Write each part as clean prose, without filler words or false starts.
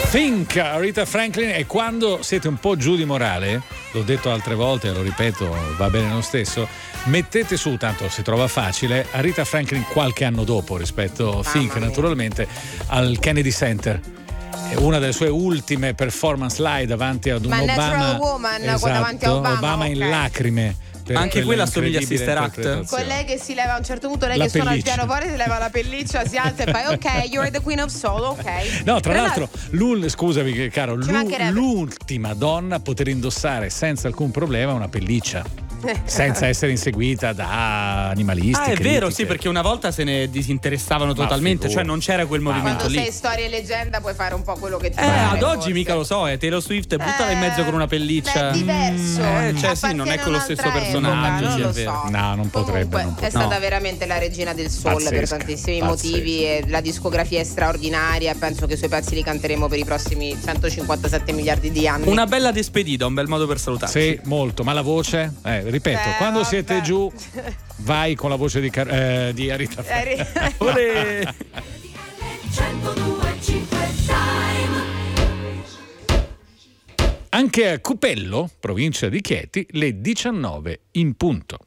Think, Aretha Franklin. E quando siete un po' giù di morale, l'ho detto altre volte, lo ripeto, va bene lo stesso, mettete su, tanto si trova facile, Aretha Franklin qualche anno dopo rispetto a Think, naturalmente, al Kennedy Center. È una delle sue ultime performance live davanti ad un Obama. Natural Woman, esatto, davanti a Obama in lacrime. Anche quella assomiglia a Sister Act. Con lei che si leva a un certo punto, lei la che suona il pelliccia. pianoforte, si leva la pelliccia, si alza e poi ok, you're the queen of soul, ok. No, tra l'altro, scusami caro, l'ultima donna a poter indossare senza alcun problema una pelliccia. Senza essere inseguita da animalisti. È vero, sì, perché una volta se ne disinteressavano totalmente, cioè non c'era quel movimento quando lì. sei storia e leggenda puoi fare un po' quello che ti ad oggi mica lo so, Taylor Swift buttala in mezzo con una pelliccia. È diverso. Cioè sì, non è con lo stesso personaggio, non sì, lo è vero. so. No, non potrebbe. Comunque, è stata veramente la regina del soul. Pazzesca, per tantissimi pazzesca. motivi, e la discografia è straordinaria. Penso che i suoi pezzi li canteremo per i prossimi 157 miliardi di anni. Una bella despedita, un bel modo per salutarci. Sì, molto, ma la voce? Ripeto, quando siete giù, vai con la voce di Aretha Franklin. Anche a Cupello, provincia di Chieti, le 19 in punto.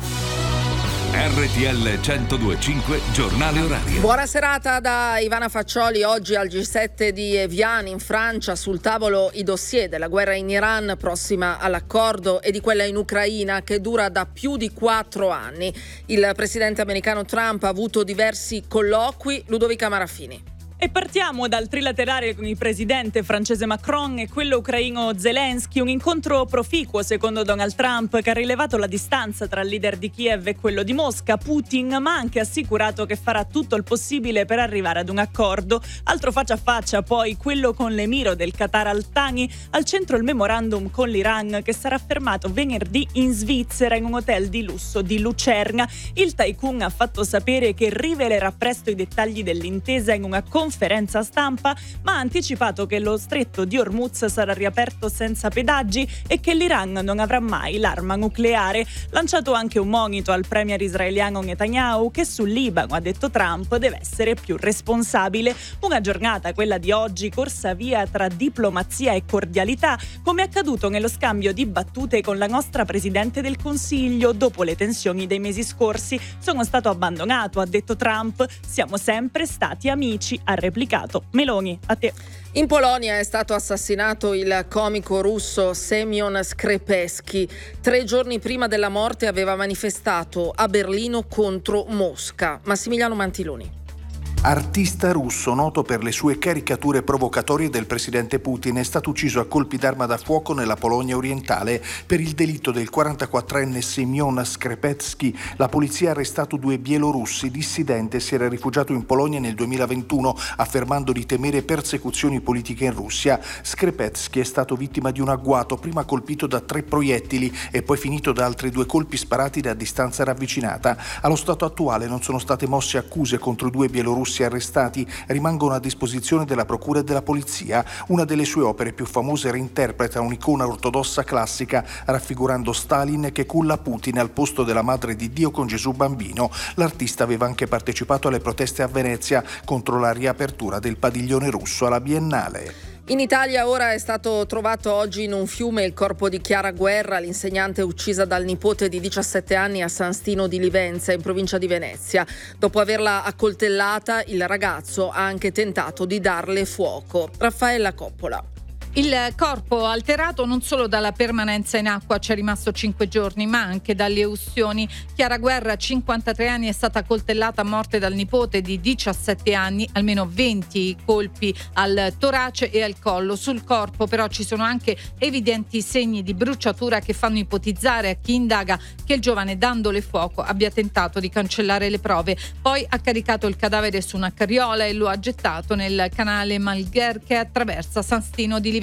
RTL 102.5 Giornale Orario. Buona serata da Ivana Faccioli. Oggi al G7 di Evian in Francia, sul tavolo i dossier della guerra in Iran prossima all'accordo e di quella in Ucraina che dura da più di 4 anni. Il presidente americano Trump ha avuto diversi colloqui. Ludovica Marafini. E partiamo dal trilaterale con il presidente francese Macron e quello ucraino Zelensky, un incontro proficuo secondo Donald Trump, che ha rilevato la distanza tra il leader di Kiev e quello di Mosca, Putin, ma ha anche assicurato che farà tutto il possibile per arrivare ad un accordo. Altro faccia a faccia poi quello con l'emiro del Qatar Al Thani, al centro il memorandum con l'Iran che sarà fermato venerdì in Svizzera in un hotel di lusso di Lucerna. Il tycoon ha fatto sapere che rivelerà presto i dettagli dell'intesa in una conferenza stampa, ma ha anticipato che lo stretto di Hormuz sarà riaperto senza pedaggi e che l'Iran non avrà mai l'arma nucleare. Lanciato anche un monito al premier israeliano Netanyahu, che sul Libano, ha detto Trump, deve essere più responsabile. Una giornata, quella di oggi, corsa via tra diplomazia e cordialità, come è accaduto nello scambio di battute con la nostra Presidente del Consiglio dopo le tensioni dei mesi scorsi. Sono stato abbandonato, ha detto Trump, siamo sempre stati amici, ha replicato. Meloni, a te. In Polonia è stato assassinato il comico russo Semyon Skrepesky. 3 giorni prima della morte aveva manifestato a Berlino contro Mosca. Massimiliano Mantiloni. Artista russo noto per le sue caricature provocatorie del presidente Putin, è stato ucciso a colpi d'arma da fuoco nella Polonia orientale per il delitto del 44enne Semyon Skrepesky. La polizia ha arrestato 2 bielorussi. Dissidente, si era rifugiato in Polonia nel 2021 affermando di temere persecuzioni politiche in Russia. Skrepesky è stato vittima di un agguato, prima colpito da 3 proiettili e poi finito da altri 2 colpi sparati da distanza ravvicinata. Allo stato attuale non sono state mosse accuse contro i 2 bielorussi arrestati, rimangono a disposizione della procura e della polizia. Una delle sue opere più famose reinterpreta un'icona ortodossa classica raffigurando Stalin che culla Putin al posto della Madre di Dio con Gesù bambino. L'artista aveva anche partecipato alle proteste a Venezia contro la riapertura del padiglione russo alla Biennale. In Italia ora è stato trovato oggi in un fiume il corpo di Chiara Guerra, l'insegnante uccisa dal nipote di 17 anni a San Stino di Livenza, in provincia di Venezia. Dopo averla accoltellata, il ragazzo ha anche tentato di darle fuoco. Raffaella Coppola. Il corpo alterato non solo dalla permanenza in acqua, ci è rimasto 5 giorni, ma anche dalle ustioni. Chiara Guerra, 53 anni, è stata coltellata a morte dal nipote di 17 anni, almeno 20 colpi al torace e al collo. Sul corpo però ci sono anche evidenti segni di bruciatura che fanno ipotizzare a chi indaga che il giovane, dandole fuoco, abbia tentato di cancellare le prove. Poi ha caricato il cadavere su una carriola e lo ha gettato nel canale Malgher che attraversa San Stino di Livenza.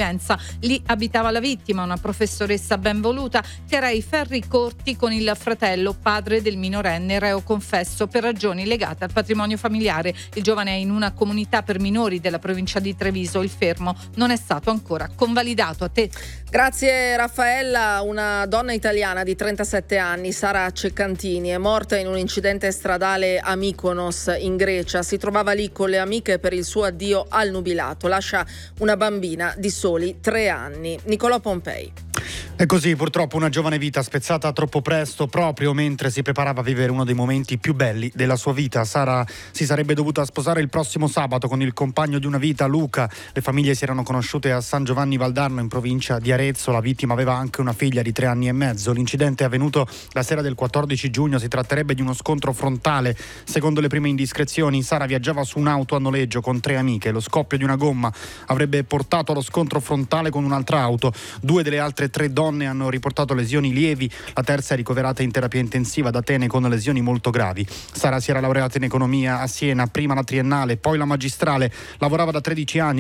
convivenza. Lì abitava la vittima, una professoressa ben voluta che era ai ferri corti con il fratello, padre del minorenne reo confesso per ragioni legate al patrimonio familiare. Il giovane è in una comunità per minori della provincia di Treviso. Il fermo non è stato ancora convalidato. A te. Grazie Raffaella. Una donna italiana di 37 anni, Sara Ceccantini, è morta in un incidente stradale a Mykonos in Grecia. Si trovava lì con le amiche per il suo addio al nubilato. Lascia una bambina di soli 3 anni. Nicolò Pompei. È così, purtroppo, una giovane vita spezzata troppo presto, proprio mentre si preparava a vivere uno dei momenti più belli della sua vita. Sara si sarebbe dovuta sposare il prossimo sabato con il compagno di una vita, Luca. Le famiglie si erano conosciute a San Giovanni Valdarno, in provincia di Arezzo. La vittima aveva anche una figlia di 3 anni e mezzo. L'incidente è avvenuto la sera del 14 giugno. Si tratterebbe di uno scontro frontale. Secondo le prime indiscrezioni, Sara viaggiava su un'auto a noleggio con 3 amiche. Lo scoppio di una gomma avrebbe portato allo scontro frontale con un'altra auto. 2 delle altre 3 donne hanno riportato lesioni lievi, la terza è ricoverata in terapia intensiva ad Atene con lesioni molto gravi. Sara si era laureata in economia a Siena, prima la triennale, poi la magistrale, lavorava da 13 anni